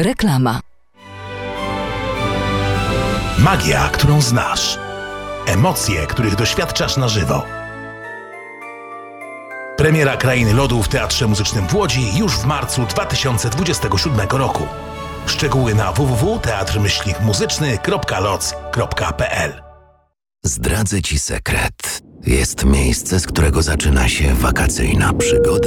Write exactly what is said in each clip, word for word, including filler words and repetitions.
Reklama. Magia, którą znasz. Emocje, których doświadczasz na żywo. Premiera Krainy Lodu w Teatrze Muzycznym w Łodzi już w marcu dwa tysiące dwudziestego siódmego roku. Szczegóły na w w w kropka teatr muzyczny kropka loc kropka p l. Zdradzę Ci sekret. Jest miejsce, z którego zaczyna się wakacyjna przygoda.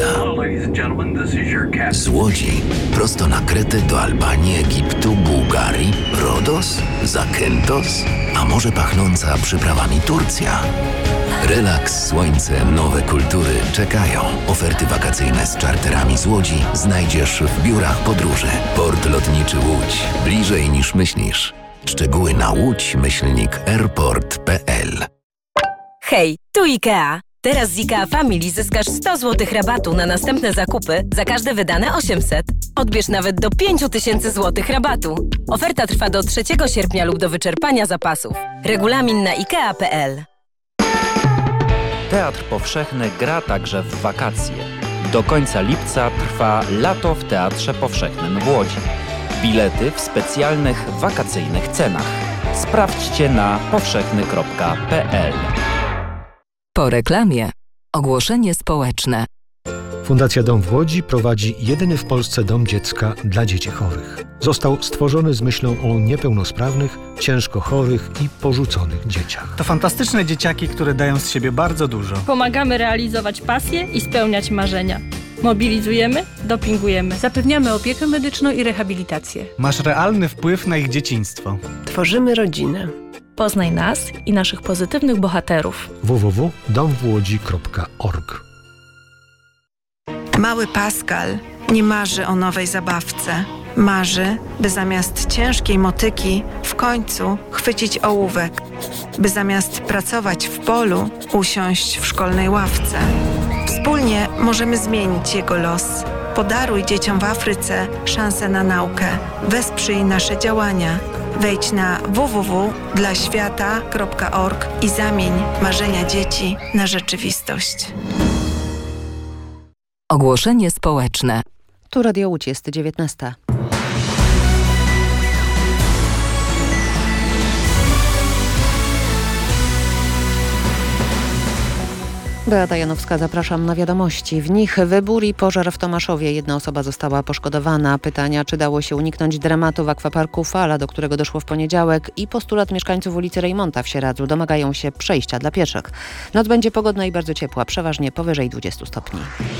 Z Łodzi prosto na Kretę do Albanii, Egiptu, Bułgarii, Rodos, Zakynthos, a może pachnąca przyprawami Turcja. Relaks, słońce, nowe kultury czekają. Oferty wakacyjne z czarterami z Łodzi znajdziesz w biurach podróży. Port Lotniczy Łódź. Bliżej niż myślisz. Szczegóły na łódź myślnik airport kropka p l. Hej, tu IKEA. Teraz z IKEA Family zyskasz sto złotych rabatu na następne zakupy za każde wydane osiemset. Odbierz nawet do pięć tysięcy złotych rabatu. Oferta trwa do trzeciego sierpnia lub do wyczerpania zapasów. Regulamin na ikea kropka p l. Teatr Powszechny gra także w wakacje. Do końca lipca trwa Lato w Teatrze Powszechnym w Łodzi. Bilety w specjalnych wakacyjnych cenach. Sprawdźcie na powszechny kropka p l. Po reklamie ogłoszenie społeczne. Fundacja Dom w Łodzi prowadzi jedyny w Polsce dom dziecka dla dzieci chorych. Został stworzony z myślą o niepełnosprawnych, ciężko chorych i porzuconych dzieciach. To fantastyczne dzieciaki, które dają z siebie bardzo dużo. Pomagamy realizować pasje i spełniać marzenia. Mobilizujemy, dopingujemy. Zapewniamy opiekę medyczną i rehabilitację. Masz realny wpływ na ich dzieciństwo. Tworzymy rodzinę. Poznaj nas i naszych pozytywnych bohaterów. w w w kropka dom w łodzi kropka org. Mały Pascal nie marzy o nowej zabawce. Marzy, by zamiast ciężkiej motyki w końcu chwycić ołówek. By zamiast pracować w polu usiąść w szkolnej ławce. Wspólnie możemy zmienić jego los. Podaruj dzieciom w Afryce szansę na naukę. Wesprzyj nasze działania. Wejdź na w w w kropka dla świata kropka org i zamień marzenia dzieci na rzeczywistość. Ogłoszenie społeczne. Tu Radio Łódź, jest dziewiętnasta. Beata Janowska, zapraszam na wiadomości. W nich wybór i pożar w Tomaszowie. Jedna osoba została poszkodowana. Pytania, czy dało się uniknąć dramatu w akwaparku Fala, do którego doszło w poniedziałek, i postulat mieszkańców ulicy Rejmonta w Sieradzu. Domagają się przejścia dla pieszych. Noc będzie pogodna i bardzo ciepła, przeważnie powyżej dwudziestu stopni.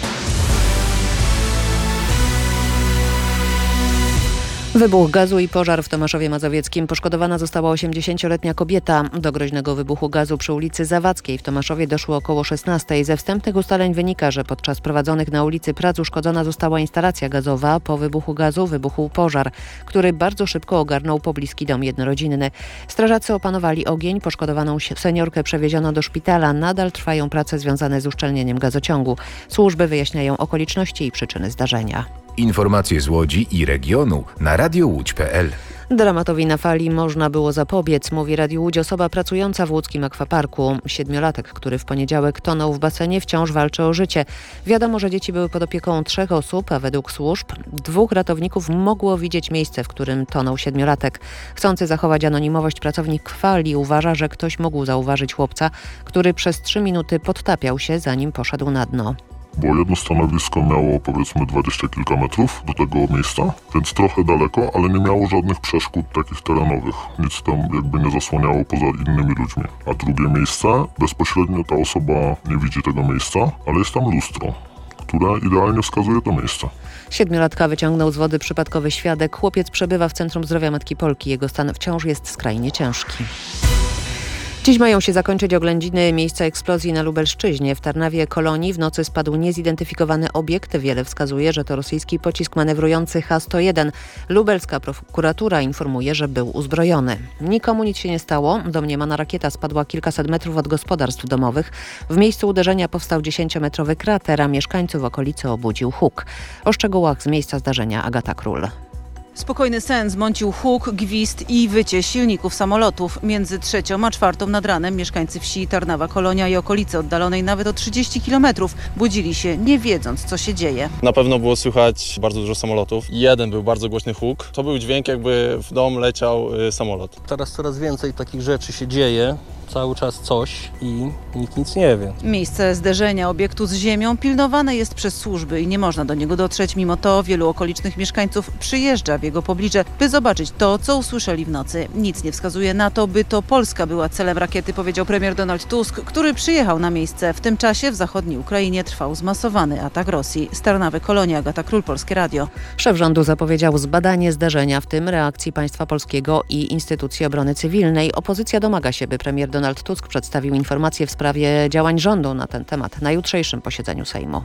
Wybuch gazu i pożar w Tomaszowie Mazowieckim. Poszkodowana została osiemdziesięcioletnia kobieta. Do groźnego wybuchu gazu przy ulicy Zawadzkiej w Tomaszowie doszło około szesnastej. Ze wstępnych ustaleń wynika, że podczas prowadzonych na ulicy prac uszkodzona została instalacja gazowa. Po wybuchu gazu wybuchł pożar, który bardzo szybko ogarnął pobliski dom jednorodzinny. Strażacy opanowali ogień. Poszkodowaną seniorkę przewieziono do szpitala. Nadal trwają prace związane z uszczelnieniem gazociągu. Służby wyjaśniają okoliczności i przyczyny zdarzenia. Informacje z Łodzi i regionu na radio łódź kropka p l. Dramatowi na Fali można było zapobiec, mówi Radio Łódź osoba pracująca w łódzkim akwaparku. Siedmiolatek, który w poniedziałek tonął w basenie, wciąż walczy o życie. Wiadomo, że dzieci były pod opieką trzech osób, a według służb dwóch ratowników mogło widzieć miejsce, w którym tonął siedmiolatek. Chcący zachować anonimowość pracownik Fali uważa, że ktoś mógł zauważyć chłopca, który przez trzy minuty podtapiał się, zanim poszedł na dno. Bo jedno stanowisko miało powiedzmy dwadzieścia kilka metrów do tego miejsca, więc trochę daleko, ale nie miało żadnych przeszkód takich terenowych. Nic tam jakby nie zasłaniało poza innymi ludźmi. A drugie miejsce, bezpośrednio ta osoba nie widzi tego miejsca, ale jest tam lustro, które idealnie wskazuje to miejsce. Siedmiolatka wyciągnął z wody przypadkowy świadek. Chłopiec przebywa w Centrum Zdrowia Matki Polki. Jego stan wciąż jest skrajnie ciężki. Dziś mają się zakończyć oględziny miejsca eksplozji na Lubelszczyźnie. W Tarnawie Kolonii w nocy spadł niezidentyfikowany obiekt. Wiele wskazuje, że to rosyjski pocisk manewrujący H sto jeden. Lubelska prokuratura informuje, że był uzbrojony. Nikomu nic się nie stało. Domniemana rakieta spadła kilkaset metrów od gospodarstw domowych. W miejscu uderzenia powstał dziesięciometrowy krater, a mieszkańców okolicy obudził huk. O szczegółach z miejsca zdarzenia Agata Król. Spokojny sen zmącił huk, gwizd i wycie silników samolotów. Między trzecią a czwartą nad ranem mieszkańcy wsi Tarnawa Kolonia i okolicy oddalonej nawet o trzydzieści kilometrów budzili się, nie wiedząc, co się dzieje. Na pewno było słychać bardzo dużo samolotów. Jeden był bardzo głośny huk. To był dźwięk, jakby w dom leciał y, samolot. Teraz coraz więcej takich rzeczy się dzieje. Cały czas coś i nikt nic nie wie. Miejsce zderzenia obiektu z ziemią pilnowane jest przez służby i nie można do niego dotrzeć. Mimo to wielu okolicznych mieszkańców przyjeżdża w jego pobliże, by zobaczyć to, co usłyszeli w nocy. Nic nie wskazuje na to, by to Polska była celem rakiety, powiedział premier Donald Tusk, który przyjechał na miejsce. W tym czasie w zachodniej Ukrainie trwał zmasowany atak Rosji. Z Tarnawy Kolonia, Agata Król, Polskie Radio. Szef rządu zapowiedział zbadanie zdarzenia, w tym reakcji państwa polskiego i Instytucji Obrony Cywilnej. Opozycja domaga się, by premier Donald Tusk przedstawił informacje w sprawie działań rządu na ten temat na jutrzejszym posiedzeniu Sejmu.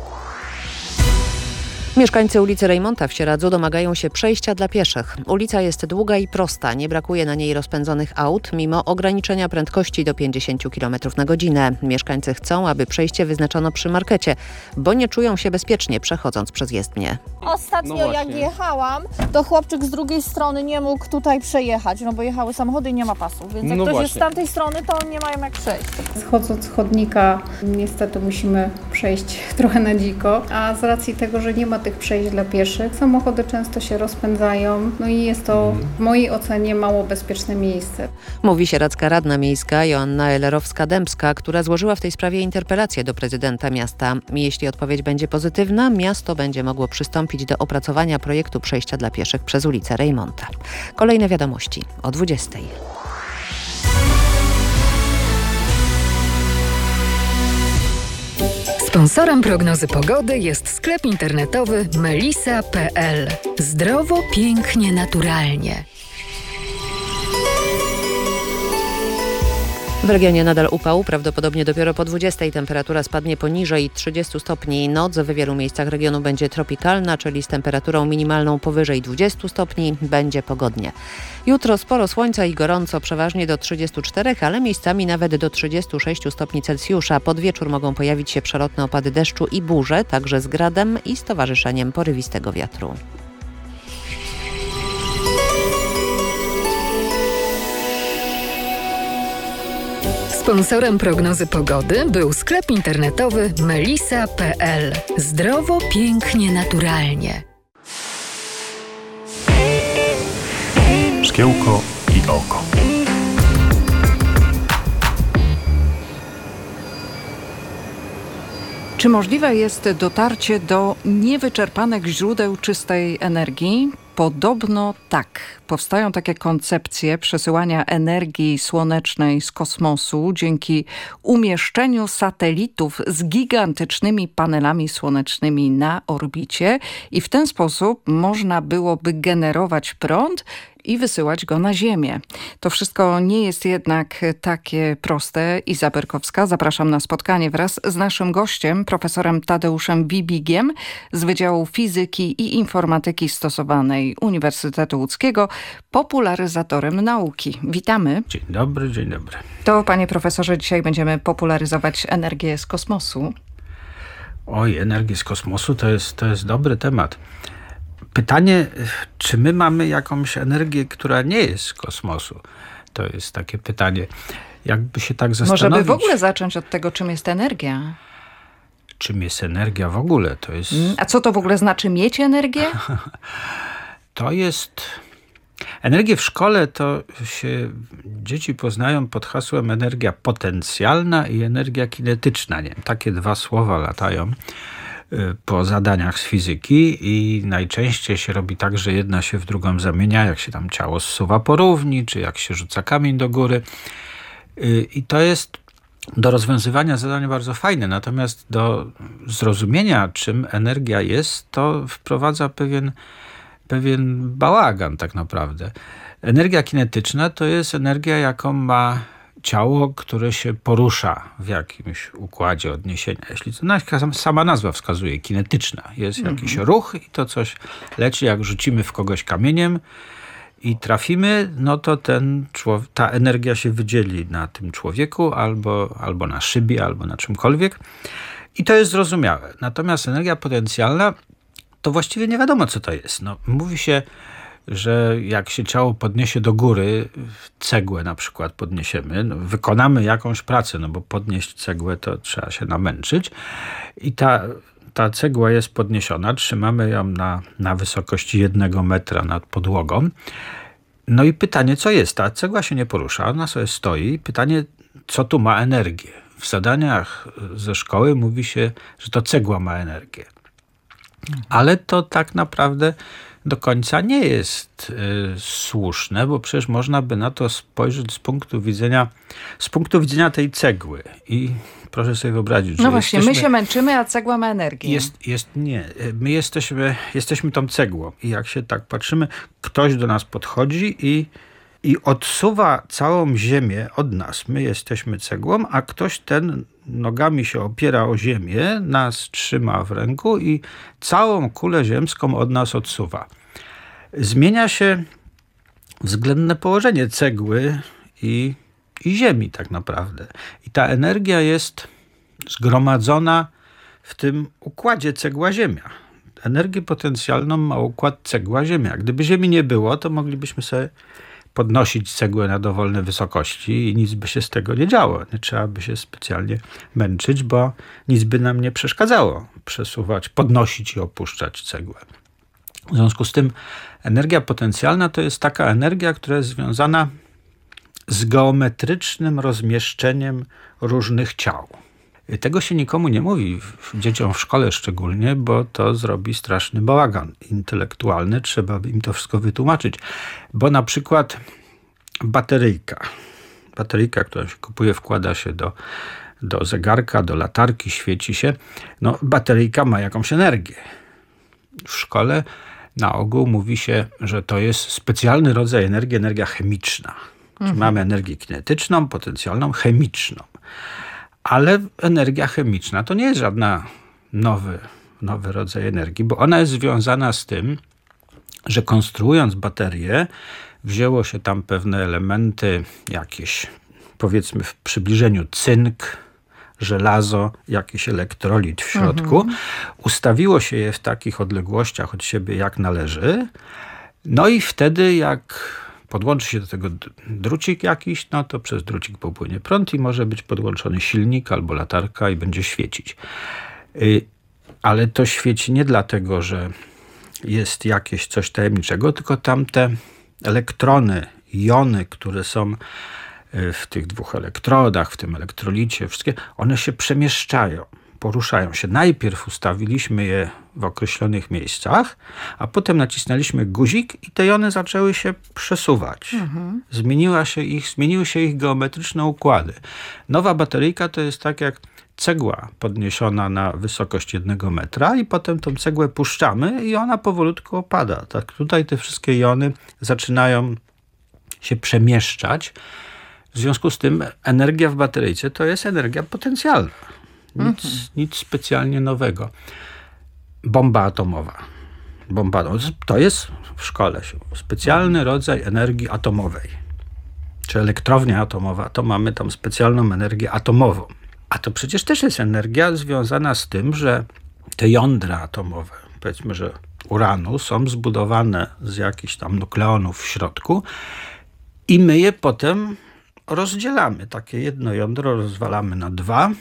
Mieszkańcy ulicy Rejmonta w Sieradzu domagają się przejścia dla pieszych. Ulica jest długa i prosta, nie brakuje na niej rozpędzonych aut, mimo ograniczenia prędkości do pięćdziesiąt kilometrów na godzinę. Mieszkańcy chcą, aby przejście wyznaczono przy markecie, bo nie czują się bezpiecznie przechodząc przez jezdnię. Ostatnio No jak jechałam, to chłopczyk z drugiej strony nie mógł tutaj przejechać, no bo jechały samochody i nie ma pasu, więc jak No ktoś właśnie. jest z tamtej strony, to nie mają jak przejść. Schodząc z chodnika niestety musimy przejść trochę na dziko, a z racji tego, że nie ma tych przejść dla pieszych, samochody często się rozpędzają, no i jest to w mojej ocenie mało bezpieczne miejsce. Mówi sieradzka radna miejska Joanna Elerowska-Dębska, która złożyła w tej sprawie interpelację do prezydenta miasta. Jeśli odpowiedź będzie pozytywna, miasto będzie mogło przystąpić do opracowania projektu przejścia dla pieszych przez ulicę Rejmonta. Kolejne wiadomości o dwudziestej. Sponsorem prognozy pogody jest sklep internetowy melisa kropka pe el. Zdrowo, pięknie, naturalnie. W regionie nadal upał, prawdopodobnie dopiero po dwudziestej temperatura spadnie poniżej trzydziestu stopni. Noc w wielu miejscach regionu będzie tropikalna, czyli z temperaturą minimalną powyżej dwudziestu stopni. Będzie pogodnie. Jutro sporo słońca i gorąco, przeważnie do trzydziestu czterech, ale miejscami nawet do trzydziestu sześciu stopni Celsjusza. Pod wieczór mogą pojawić się przelotne opady deszczu i burze, także z gradem i z towarzyszeniem porywistego wiatru. Sponsorem prognozy pogody był sklep internetowy melisa kropka pe el. Zdrowo, pięknie, naturalnie. Szkiełko i oko. Czy możliwe jest dotarcie do niewyczerpanych źródeł czystej energii? Podobno tak. Powstają takie koncepcje przesyłania energii słonecznej z kosmosu dzięki umieszczeniu satelitów z gigantycznymi panelami słonecznymi na orbicie i w ten sposób można byłoby generować prąd i wysyłać go na Ziemię. To wszystko nie jest jednak takie proste. Iza Berkowska, zapraszam na spotkanie wraz z naszym gościem, profesorem Tadeuszem Wibigiem z Wydziału Fizyki i Informatyki Stosowanej Uniwersytetu Łódzkiego, popularyzatorem nauki. Witamy. Dzień dobry, dzień dobry. To, panie profesorze, dzisiaj będziemy popularyzować energię z kosmosu. Oj, energię z kosmosu to jest, to jest dobry temat. Pytanie, czy my mamy jakąś energię, która nie jest z kosmosu? To jest takie pytanie. Jakby się tak zastanowić... Może by w ogóle zacząć od tego, czym jest energia? Czym jest energia w ogóle? To jest... A co to w ogóle znaczy mieć energię? To jest... Energię w szkole to się dzieci poznają pod hasłem energia potencjalna i energia kinetyczna. Nie wiem, takie dwa słowa latają po zadaniach z fizyki i najczęściej się robi tak, że jedna się w drugą zamienia, jak się tam ciało zsuwa po równi, czy jak się rzuca kamień do góry. I to jest do rozwiązywania zadań bardzo fajne, natomiast do zrozumienia, czym energia jest, to wprowadza pewien, pewien bałagan tak naprawdę. Energia kinetyczna to jest energia, jaką ma ciało, które się porusza w jakimś układzie odniesienia. Jeśli to sama nazwa wskazuje, kinetyczna. Jest jakiś mm-hmm. ruch i to coś leci. Jak rzucimy w kogoś kamieniem i trafimy, no to ten człowiek, ta energia się wydzieli na tym człowieku albo, albo na szybie, albo na czymkolwiek. I to jest zrozumiałe. Natomiast energia potencjalna to właściwie nie wiadomo, co to jest. No, mówi się, że jak się ciało podniesie do góry, cegłę na przykład podniesiemy, no, wykonamy jakąś pracę, no bo podnieść cegłę to trzeba się namęczyć i ta, ta cegła jest podniesiona, trzymamy ją na, na wysokości jednego metra nad podłogą. No i pytanie, co jest? Ta cegła się nie porusza, ona sobie stoi. Pytanie, co tu ma energię? W zadaniach ze szkoły mówi się, że to cegła ma energię. Ale to tak naprawdę do końca nie jest y, słuszne, bo przecież można by na to spojrzeć z punktu widzenia, z punktu widzenia tej cegły. I proszę sobie wyobrazić, że no właśnie, jesteśmy, my się męczymy, a cegła ma energię. Jest, jest, nie, my jesteśmy, jesteśmy tą cegłą i jak się tak patrzymy, ktoś do nas podchodzi i, i odsuwa całą ziemię od nas. My jesteśmy cegłą, a ktoś ten nogami się opiera o ziemię, nas trzyma w ręku i całą kulę ziemską od nas odsuwa. Zmienia się względne położenie cegły i, i ziemi tak naprawdę. I ta energia jest zgromadzona w tym układzie cegła-ziemia. Energię potencjalną ma układ cegła-ziemia. Gdyby ziemi nie było, to moglibyśmy sobie podnosić cegłę na dowolne wysokości i nic by się z tego nie działo. Nie trzeba by się specjalnie męczyć, bo nic by nam nie przeszkadzało przesuwać, podnosić i opuszczać cegłę. W związku z tym energia potencjalna to jest taka energia, która jest związana z geometrycznym rozmieszczeniem różnych ciał. Tego się nikomu nie mówi, dzieciom w szkole szczególnie, bo to zrobi straszny bałagan intelektualny. Trzeba by im to wszystko wytłumaczyć. Bo na przykład bateryjka, bateryjka, którą się kupuje, wkłada się do, do zegarka, do latarki, świeci się. No, bateryjka ma jakąś energię. W szkole na ogół mówi się, że to jest specjalny rodzaj energii, energia chemiczna. Mhm. Mamy energię kinetyczną, potencjalną, chemiczną. Ale energia chemiczna to nie jest żadna nowy, nowy rodzaj energii, bo ona jest związana z tym, że konstruując baterię, wzięło się tam pewne elementy, jakieś powiedzmy w przybliżeniu cynk, żelazo, jakiś elektrolit w środku. Mhm. Ustawiło się je w takich odległościach od siebie jak należy. No i wtedy jak podłączy się do tego drucik jakiś, no to przez drucik popłynie prąd i może być podłączony silnik albo latarka i będzie świecić. Ale to świeci nie dlatego, że jest jakieś coś tajemniczego, tylko tamte elektrony, jony, które są w tych dwóch elektrodach, w tym elektrolicie, wszystkie, one się przemieszczają, poruszają się. Najpierw ustawiliśmy je w określonych miejscach, a potem nacisnęliśmy guzik i te jony zaczęły się przesuwać. Mhm. Zmieniła się ich, zmieniły się ich geometryczne układy. Nowa bateryjka to jest tak jak cegła podniesiona na wysokość jednego metra i potem tą cegłę puszczamy i ona powolutku opada. Tak, tutaj te wszystkie jony zaczynają się przemieszczać. W związku z tym energia w bateryjce to jest energia potencjalna. Nic, mhm. nic specjalnie nowego. Bomba atomowa. Bomba atomowa. To jest w szkole specjalny rodzaj energii atomowej. Czy elektrownia atomowa, to mamy tam specjalną energię atomową. A to przecież też jest energia związana z tym, że te jądra atomowe, powiedzmy, że uranu, są zbudowane z jakichś tam nukleonów w środku i my je potem rozdzielamy. Takie jedno jądro rozwalamy na dwa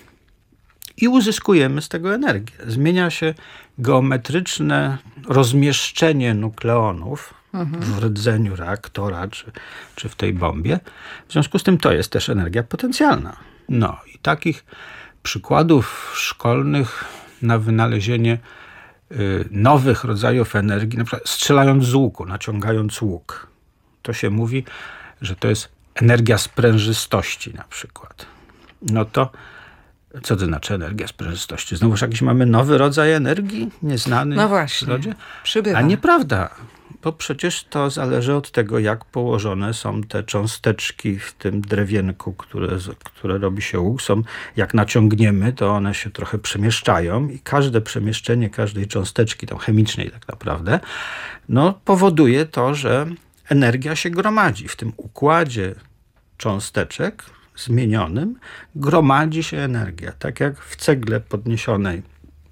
i uzyskujemy z tego energię. Zmienia się geometryczne rozmieszczenie nukleonów mhm. w rdzeniu reaktora czy, czy w tej bombie. W związku z tym to jest też energia potencjalna. No i takich przykładów szkolnych na wynalezienie y, nowych rodzajów energii, na przykład strzelając z łuku, naciągając łuk. To się mówi, że to jest energia sprężystości na przykład. No to co to znaczy energia sprężystości? Znowuż jakiś mamy nowy rodzaj energii, nieznany no właśnie, w przyrodzie? Przybywa. A nieprawda, bo przecież to zależy od tego, jak położone są te cząsteczki w tym drewienku, które, które robi się łuk. Są, jak naciągniemy, to one się trochę przemieszczają i każde przemieszczenie każdej cząsteczki, tam chemicznej tak naprawdę, no powoduje to, że energia się gromadzi. W tym układzie cząsteczek zmienionym gromadzi się energia. Tak jak w cegle podniesionej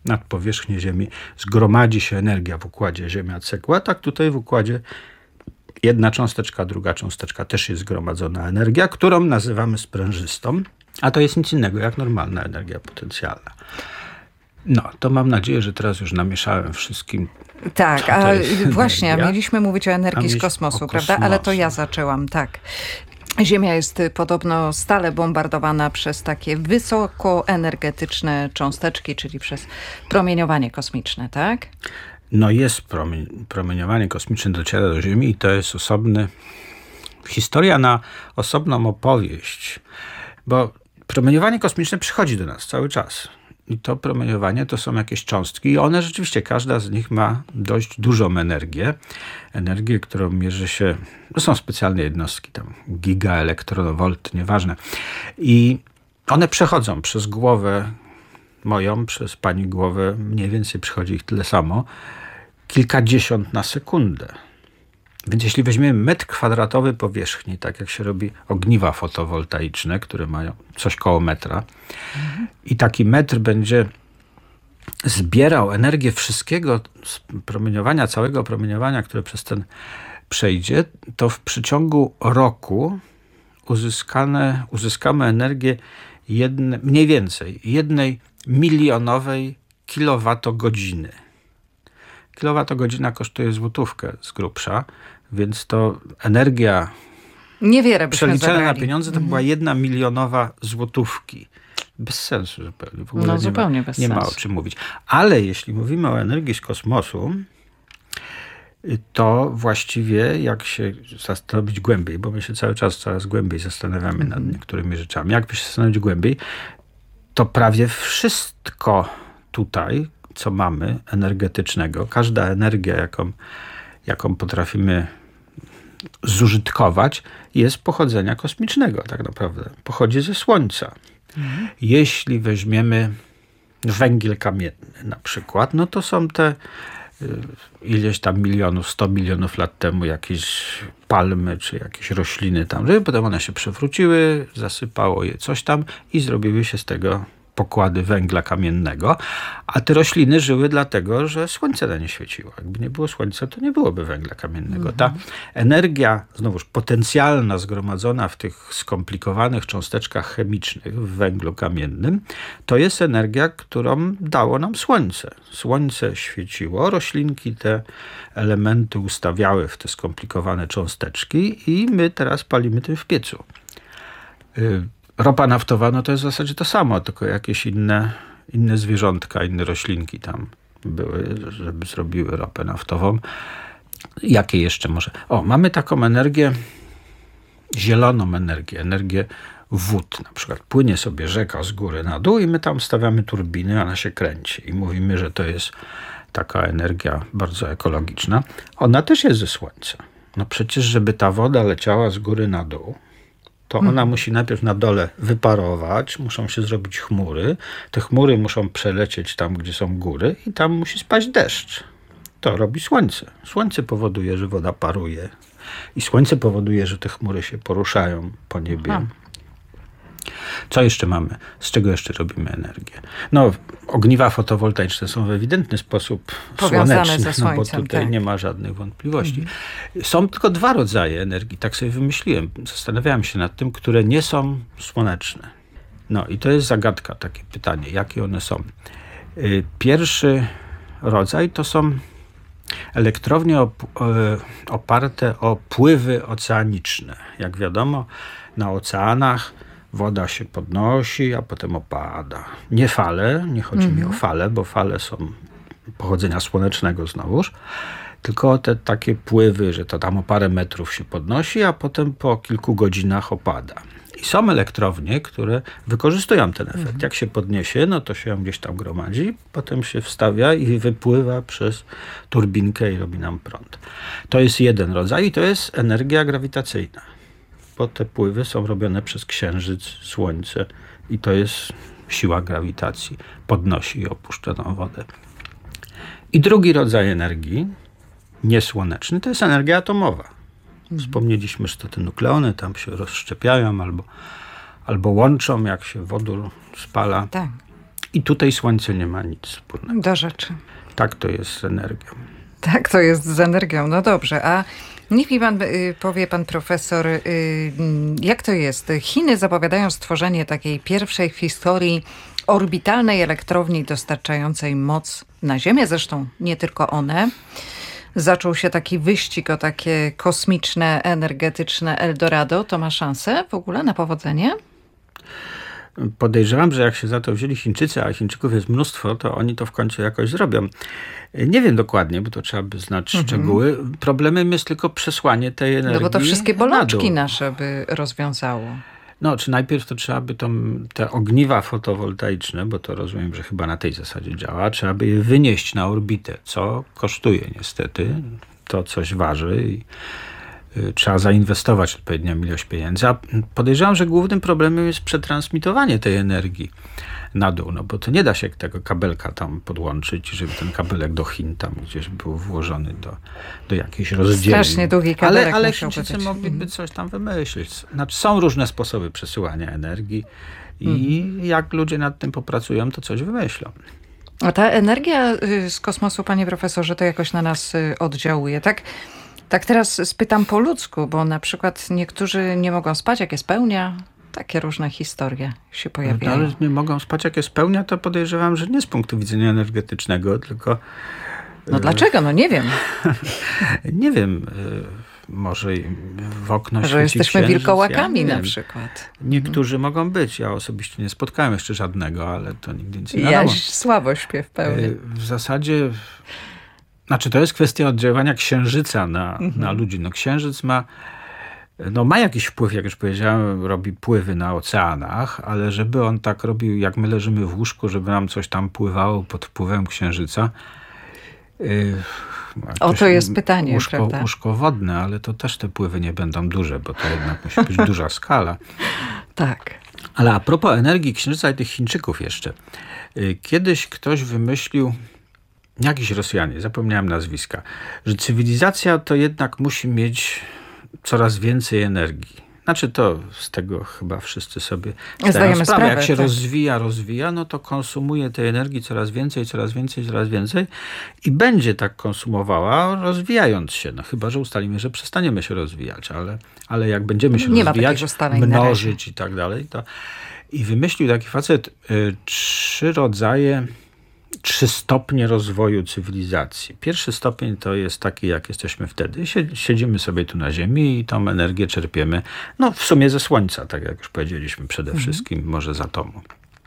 nad powierzchnię Ziemi zgromadzi się energia w układzie Ziemia-Cegła, tak tutaj w układzie jedna cząsteczka, druga cząsteczka też jest zgromadzona energia, którą nazywamy sprężystą, a to jest nic innego jak normalna energia potencjalna. No, to mam nadzieję, że teraz już namieszałem wszystkim. Tak, a właśnie, energia. mieliśmy mówić o energii z kosmosu, prawda? kosmosu. Ale to ja zaczęłam, tak. Ziemia jest podobno stale bombardowana przez takie wysokoenergetyczne cząsteczki, czyli przez promieniowanie kosmiczne, tak? No jest promień, promieniowanie kosmiczne dociera do Ziemi i to jest osobny, historia na osobną opowieść, bo promieniowanie kosmiczne przychodzi do nas cały czas. I to promieniowanie to są jakieś cząstki i one rzeczywiście, każda z nich ma dość dużą energię. Energię, którą mierzy się, to są specjalne jednostki, tam gigaelektronowolt, nieważne. I one przechodzą przez głowę moją, przez pani głowę, mniej więcej przychodzi ich tyle samo, kilkadziesiąt na sekundę. Więc jeśli weźmiemy metr kwadratowy powierzchni, tak jak się robi ogniwa fotowoltaiczne, które mają coś koło metra, mhm. i taki metr będzie zbierał energię wszystkiego z promieniowania, całego promieniowania, które przez ten przejdzie, to w przeciągu roku uzyskane, uzyskamy energię jedne, mniej więcej jednej milionowej kilowatogodziny. Kilowatogodzina kosztuje złotówkę z grubsza, więc to energia niewiele byśmy przeliczona zabrali. na pieniądze to mhm. była jedna milionowa złotówki. Bez sensu zupełnie. W ogóle no nie zupełnie ma, bez nie sensu. ma o czym mówić. Ale jeśli mówimy o energii z kosmosu, to właściwie jak się zastanowić głębiej, bo my się cały czas coraz głębiej zastanawiamy nad niektórymi rzeczami. Jakby się zastanowić głębiej, to prawie wszystko tutaj, co mamy energetycznego, każda energia, jaką, jaką potrafimy zużytkować, jest pochodzenia kosmicznego tak naprawdę. Pochodzi ze Słońca. Mhm. Jeśli weźmiemy węgiel kamienny na przykład, no to są te ileś tam milionów, sto milionów lat temu jakieś palmy czy jakieś rośliny tam żyły, potem one się przewróciły, zasypało je coś tam i zrobiły się z tego pokłady węgla kamiennego, a te rośliny żyły dlatego, że słońce na nie świeciło. Jakby nie było słońca, to nie byłoby węgla kamiennego. Ta energia, znowuż potencjalna, zgromadzona w tych skomplikowanych cząsteczkach chemicznych w węglu kamiennym, to jest energia, którą dało nam słońce. Słońce świeciło, roślinki te elementy ustawiały w te skomplikowane cząsteczki i my teraz palimy tym w piecu. Ropa naftowa, no to jest w zasadzie to samo, tylko jakieś inne, inne zwierzątka, inne roślinki tam były, żeby zrobiły ropę naftową. Jakie jeszcze może? O, mamy taką energię, zieloną energię, energię wód. Na przykład płynie sobie rzeka z góry na dół i my tam stawiamy turbiny, ona się kręci i mówimy, że to jest taka energia bardzo ekologiczna. Ona też jest ze słońca. No przecież, żeby ta woda leciała z góry na dół, to ona hmm. musi najpierw na dole wyparować, muszą się zrobić chmury. Te chmury muszą przelecieć tam, gdzie są góry i tam musi spaść deszcz. To robi słońce. Słońce powoduje, że woda paruje. I słońce powoduje, że te chmury się poruszają po niebie. Aha. Co jeszcze mamy? Z czego jeszcze robimy energię? No, ogniwa fotowoltaiczne są w ewidentny sposób powiązane słoneczne, ze słońcem, no bo tutaj tak. nie ma żadnych wątpliwości. Mhm. Są tylko dwa rodzaje energii, tak sobie wymyśliłem. Zastanawiałem się nad tym, które nie są słoneczne. No i to jest zagadka, takie pytanie, jakie one są. Pierwszy rodzaj to są elektrownie op- oparte o pływy oceaniczne. Jak wiadomo, na oceanach woda się podnosi, a potem opada. Nie fale, nie chodzi mm-hmm. mi o fale, bo fale są pochodzenia słonecznego znowuż, tylko te takie pływy, że to tam o parę metrów się podnosi, a potem po kilku godzinach opada. I są elektrownie, które wykorzystują ten efekt. Mm-hmm. Jak się podniesie, no to się gdzieś tam gromadzi, potem się wstawia i wypływa przez turbinkę i robi nam prąd. To jest jeden rodzaj i to jest energia grawitacyjna. Bo te pływy są robione przez Księżyc, Słońce i to jest siła grawitacji. Podnosi i opuszcza tą wodę. I drugi rodzaj energii, niesłoneczny, to jest energia atomowa. Wspomnieliśmy, że to te nukleony tam się rozszczepiają albo, albo łączą, jak się wodór spala. Tak. I tutaj Słońce nie ma nic wspólnego. Do rzeczy. Tak to jest z energią. Tak to jest z energią, no dobrze. A niech mi pan y, powie, pan profesor, y, jak to jest? Chiny zapowiadają stworzenie takiej pierwszej w historii orbitalnej elektrowni dostarczającej moc na Ziemię. Zresztą nie tylko one. Zaczął się taki wyścig o takie kosmiczne, energetyczne Eldorado. To ma szansę w ogóle na powodzenie? Podejrzewam, że jak się za to wzięli Chińczycy, a Chińczyków jest mnóstwo, to oni to w końcu jakoś zrobią. Nie wiem dokładnie, bo to trzeba by znać mhm. szczegóły. Problemem jest tylko przesłanie tej energii. No bo to wszystkie bolączki na nasze by rozwiązało. No, czy najpierw to trzeba by tą, te ogniwa fotowoltaiczne, bo to rozumiem, że chyba na tej zasadzie działa, trzeba by je wynieść na orbitę, co kosztuje niestety. To coś waży i trzeba zainwestować odpowiednią ilość pieniędzy. A podejrzewam, że głównym problemem jest przetransmitowanie tej energii na dół, no bo to nie da się tego kabelka tam podłączyć, żeby ten kabelek do Chin tam gdzieś był włożony do, do jakiejś rozdzielni. Strasznie długi kabelek. Ale, ale Chińczycy Chińczycy mogliby coś tam wymyślić. Znaczy, są różne sposoby przesyłania energii i mhm. jak ludzie nad tym popracują, to coś wymyślą. A ta energia z kosmosu, panie profesorze, to jakoś na nas oddziałuje, tak? Tak teraz spytam po ludzku, bo na przykład niektórzy nie mogą spać, jak jest pełnia. Takie różne historie się pojawiają. No, ale nie mogą spać, jak jest pełnia, to podejrzewam, że nie z punktu widzenia energetycznego, tylko... No dlaczego? No nie wiem. nie wiem. Może w okno Że świeci jesteśmy księżyc, wilkołakami ja na przykład. Niektórzy hmm. mogą być. Ja osobiście nie spotkałem jeszcze żadnego, ale to nigdy nic nie wiadomo. Ja słabo śpię w pełni. W zasadzie... Znaczy, to jest kwestia oddziaływania księżyca na, mhm. na ludzi. No, księżyc ma, no, ma jakiś wpływ, jak już powiedziałem, robi pływy na oceanach, ale żeby on tak robił, jak my leżymy w łóżku, żeby nam coś tam pływało pod wpływem księżyca. Yy, o, to jest pytanie, łóżko, prawda? Łóżko wodne, ale to też te pływy nie będą duże, bo to jednak musi być duża skala. Tak. Ale a propos energii księżyca i tych Chińczyków jeszcze. Yy, kiedyś ktoś wymyślił, jakiś Rosjanie, zapomniałem nazwiska, że cywilizacja to jednak musi mieć coraz więcej energii. Znaczy to z tego chyba wszyscy sobie zdają Zdajemy sprawę. sprawę. Jak się tak. rozwija, rozwija, no to konsumuje tej energii coraz więcej, coraz więcej, coraz więcej i będzie tak konsumowała, rozwijając się. No chyba, że ustalimy, że przestaniemy się rozwijać, ale, ale jak będziemy się Nie rozwijać, mnożyć i tak dalej, to i wymyślił taki facet y, trzy rodzaje Trzy stopnie rozwoju cywilizacji. Pierwszy stopień to jest taki, jak jesteśmy wtedy. Siedzimy sobie tu na Ziemi i tą energię czerpiemy, no w sumie ze Słońca, tak jak już powiedzieliśmy, przede mhm. wszystkim może z atomu.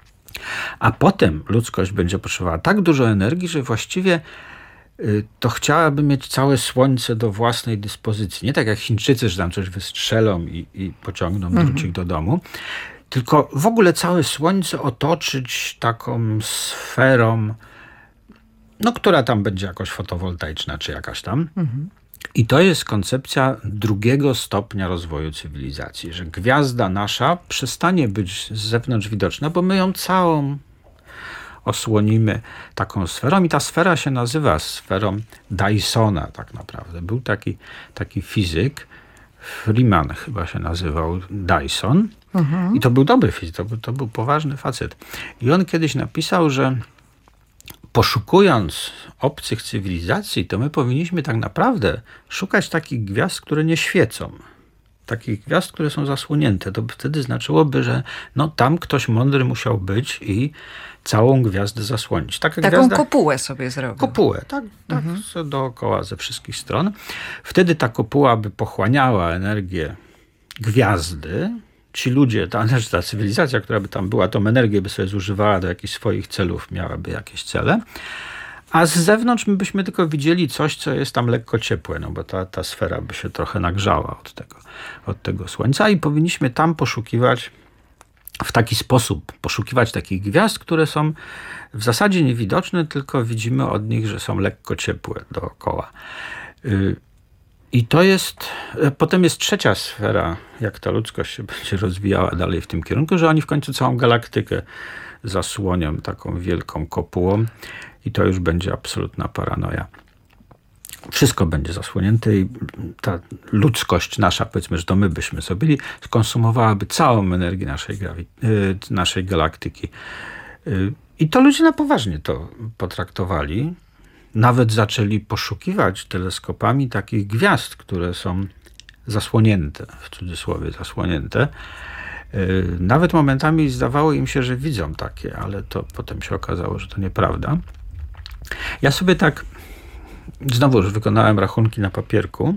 A potem ludzkość będzie potrzebowała tak dużo energii, że właściwie y, to chciałaby mieć całe Słońce do własnej dyspozycji. Nie tak jak Chińczycy, że tam coś wystrzelą i, i pociągną mhm. drucik do domu. Tylko w ogóle całe Słońce otoczyć taką sferą, no, która tam będzie jakoś fotowoltaiczna, czy jakaś tam. Mhm. I to jest koncepcja drugiego stopnia rozwoju cywilizacji, że gwiazda nasza przestanie być z zewnątrz widoczna, bo my ją całą osłonimy taką sferą i ta sfera się nazywa sferą Dysona tak naprawdę. Był taki, taki fizyk, Freeman chyba się nazywał, Dyson. Mhm. I to był dobry fizyk, to był, to był poważny facet. I on kiedyś napisał, że poszukując obcych cywilizacji, to my powinniśmy tak naprawdę szukać takich gwiazd, które nie świecą. Takich gwiazd, które są zasłonięte. To wtedy znaczyłoby, że no, tam ktoś mądry musiał być i całą gwiazdę zasłonić. Taka Taką gwiazda, kopułę sobie zrobił. Kopułę, tak, tak mhm. dookoła ze wszystkich stron. Wtedy ta kopuła by pochłaniała energię gwiazdy. Ci ludzie, ta, ta cywilizacja, która by tam była, tą energię by sobie zużywała do jakichś swoich celów, miałaby jakieś cele. A z zewnątrz my byśmy tylko widzieli coś, co jest tam lekko ciepłe, no bo ta, ta sfera by się trochę nagrzała od tego, od tego Słońca i powinniśmy tam poszukiwać w taki sposób, poszukiwać takich gwiazd, które są w zasadzie niewidoczne, tylko widzimy od nich, że są lekko ciepłe dookoła. I to jest, potem jest trzecia sfera, jak ta ludzkość się będzie rozwijała dalej w tym kierunku, że oni w końcu całą galaktykę zasłonią taką wielką kopułą i to już będzie absolutna paranoja. Wszystko będzie zasłonięte i ta ludzkość nasza, powiedzmy, że to my byśmy zrobili, skonsumowałaby całą energię naszej, grawi- naszej galaktyki. I to ludzie na poważnie to potraktowali. Nawet zaczęli poszukiwać teleskopami takich gwiazd, które są zasłonięte, w cudzysłowie zasłonięte. Nawet momentami zdawało im się, że widzą takie, ale to potem się okazało, że to nieprawda. Ja sobie tak znowu już wykonałem rachunki na papierku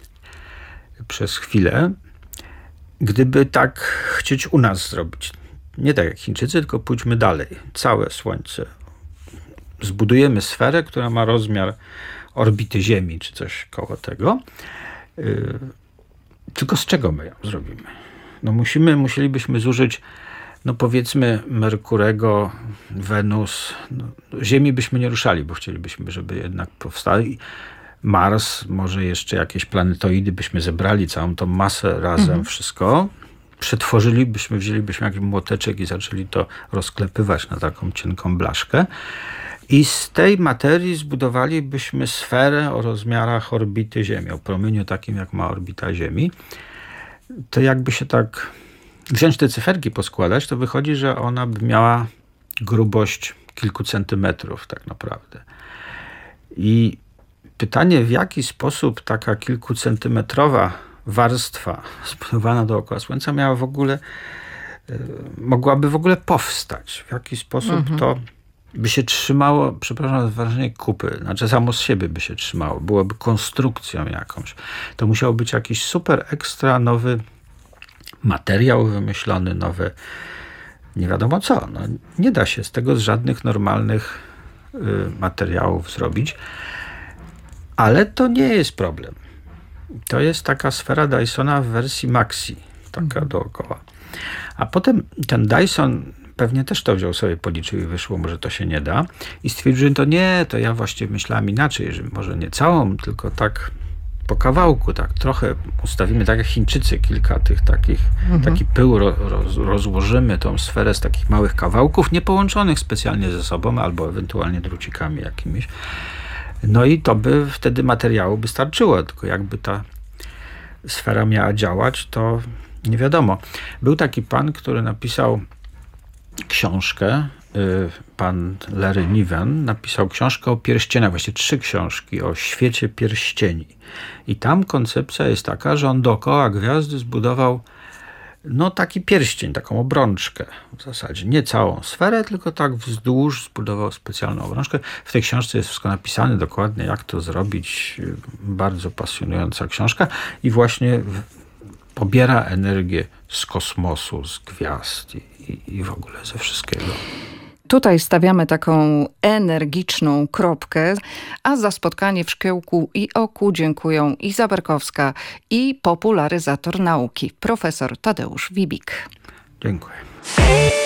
przez chwilę. Gdyby tak chcieć u nas zrobić, nie tak jak Chińczycy, tylko pójdźmy dalej. Całe Słońce. Zbudujemy sferę, która ma rozmiar orbity Ziemi, czy coś koło tego. Yy, tylko z czego my ją zrobimy? No musimy, musielibyśmy zużyć, no powiedzmy, Merkurego, Wenus. No, Ziemi byśmy nie ruszali, bo chcielibyśmy, żeby jednak powstali. Mars, może jeszcze jakieś planetoidy byśmy zebrali, całą tą masę razem, mhm. wszystko. Przetworzylibyśmy, wzięlibyśmy jakiś młoteczek i zaczęli to rozklepywać na taką cienką blaszkę. I z tej materii zbudowalibyśmy sferę o rozmiarach orbity Ziemi, o promieniu takim, jak ma orbita Ziemi. To jakby się tak wziąć te cyferki, poskładać, to wychodzi, że ona by miała grubość kilku centymetrów tak naprawdę. I pytanie, w jaki sposób taka kilkucentymetrowa warstwa zbudowana dookoła Słońca miała w ogóle, y, mogłaby w ogóle powstać? W jaki sposób mhm. to by się trzymało, przepraszam za wrażenie, kupy, znaczy samo z siebie by się trzymało, byłoby konstrukcją jakąś. To musiał być jakiś super ekstra nowy materiał wymyślony, nowy, nie wiadomo co. No, nie da się z tego z żadnych normalnych y, materiałów zrobić, ale to nie jest problem. To jest taka sfera Dysona w wersji maxi, taka mhm. dookoła. A potem ten Dyson pewnie też to wziął sobie, policzył i wyszło mu, że to się nie da. I stwierdził, że to nie, to ja właściwie myślałem inaczej, że może nie całą, tylko tak po kawałku, tak trochę ustawimy, tak jak Chińczycy, kilka tych takich, mhm. taki pył ro, roz, rozłożymy tą sferę z takich małych kawałków, nie połączonych specjalnie ze sobą, albo ewentualnie drucikami jakimiś. No i to by wtedy materiału by starczyło, tylko jakby ta sfera miała działać, to nie wiadomo. Był taki pan, który napisał książkę, pan Larry Niven napisał książkę o pierścieniach, właściwie trzy książki o świecie pierścieni. I tam koncepcja jest taka, że on dookoła gwiazdy zbudował no taki pierścień, taką obrączkę w zasadzie. Nie całą sferę, tylko tak wzdłuż zbudował specjalną obrączkę. W tej książce jest wszystko napisane dokładnie, jak to zrobić. Bardzo pasjonująca książka i właśnie pobiera energię z kosmosu, z gwiazd i, i w ogóle ze wszystkiego. Tutaj stawiamy taką energiczną kropkę, a za spotkanie w Szkiełku i Oku dziękują Iza Berkowska i popularyzator nauki, profesor Tadeusz Wibik. Dziękuję.